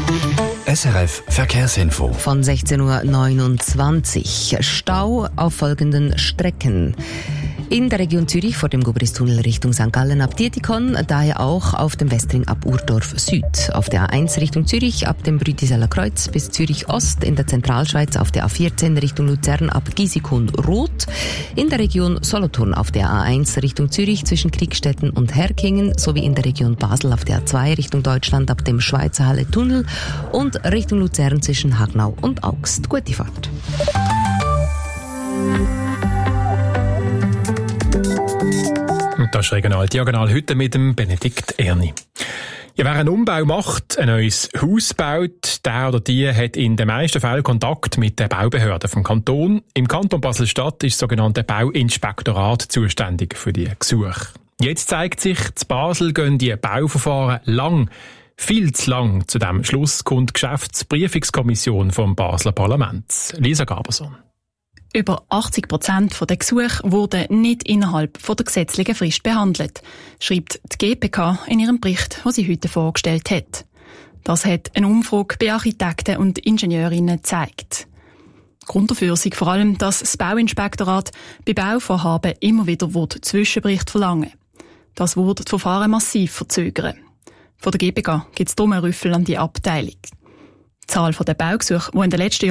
SRF Verkehrsinfo. Von 16.29 Uhr. Stau auf folgenden Strecken. In der Region Zürich vor dem Gubristunnel Richtung St. Gallen ab Dietikon, daher auch auf dem Westring ab Urdorf Süd. Auf der A1 Richtung Zürich ab dem Brütiseller Kreuz bis Zürich Ost, in der Zentralschweiz auf der A14 Richtung Luzern ab Gisikon Rot. In der Region Solothurn auf der A1 Richtung Zürich zwischen Kriegstetten und Herkingen sowie in der Region Basel auf der A2 Richtung Deutschland ab dem Schweizer Halle Tunnel und Richtung Luzern zwischen Hagnau und Augst. Gute Fahrt. Und das ist Regional Diagonal heute mit dem Benedikt Erni. Ja, wer einen Umbau macht, ein neues Haus baut, der oder die hat in den meisten Fällen Kontakt mit den Baubehörden vom Kanton. Im Kanton Basel-Stadt ist das sogenannte Bauinspektorat zuständig für die Gesuche. Jetzt zeigt sich, in Basel gehen die Bauverfahren viel zu lang. Zu dem Schluss kommt die Geschäftsprüfungskommission vom Basler Parlaments. Lisa Gaberson. Über 80% der Gesuche wurden nicht innerhalb der gesetzlichen Frist behandelt, schreibt die GPK in ihrem Bericht, den sie heute vorgestellt hat. Das hat eine Umfrage bei Architekten und Ingenieurinnen gezeigt. Grund dafür ist vor allem, dass das Bauinspektorat bei Bauvorhaben immer wieder Zwischenbericht verlangen. Das würde das Verfahren massiv verzögern. Von der GPK gibt es darum einen Rüffel an die Abteilung. Die Zahl der Baugesuche, die in den letzten